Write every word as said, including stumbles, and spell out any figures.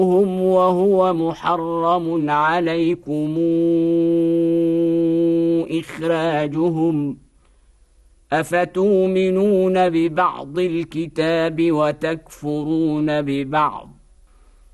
هم وهو محرم عليكم إخراجهم أفتؤمنون ببعض الكتاب وتكفرون ببعض